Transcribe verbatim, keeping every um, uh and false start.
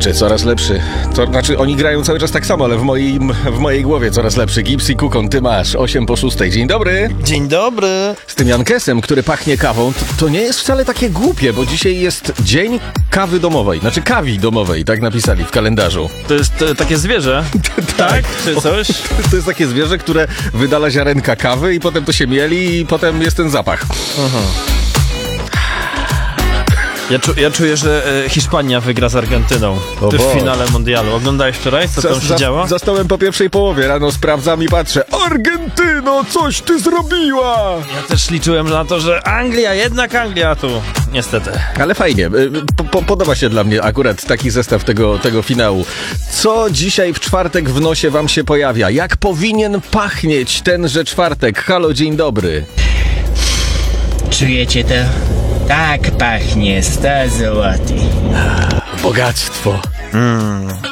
lepszy, coraz lepszy. To znaczy, oni grają cały czas tak samo, ale w, moim, w mojej głowie coraz lepszy. Gips i Kukon, ty masz osiem po szóstej. Dzień dobry. Dzień dobry. Z tym Jankesem, który pachnie kawą, to, to nie jest wcale takie głupie, bo dzisiaj jest dzień kawy domowej. Znaczy kawi domowej, tak napisali w kalendarzu. To jest e, takie zwierzę, tak? Czy coś? To jest takie zwierzę, które wydala ziarenka kawy i potem to się mieli i potem jest ten zapach. Aha. Ja, czu, ja czuję, że e, Hiszpania wygra z Argentyną O w Boże. finale mundialu. Oglądałeś wczoraj, co tam się Zas- działo? Zasnąłem po pierwszej połowie, rano sprawdzam i patrzę. Argentyno, coś ty zrobiła! Ja też liczyłem na to, że Anglia, jednak Anglia tu. Niestety. Ale fajnie, po, po, podoba się dla mnie akurat taki zestaw tego, tego finału. Co dzisiaj w czwartek w nosie wam się pojawia? Jak powinien pachnieć tenże czwartek? Halo, dzień dobry. Czujecie to? Tak pachnie sto złotych. Bogactwo. Mm.